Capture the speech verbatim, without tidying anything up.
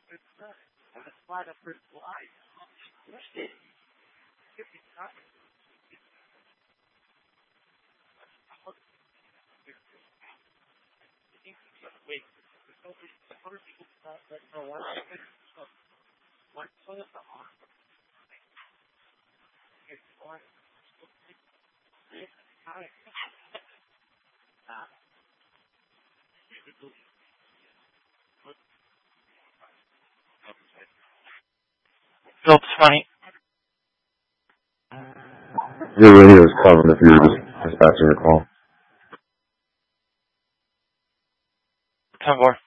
Phil's funny. Your radio is covered if you're just dispatching your call. ten four.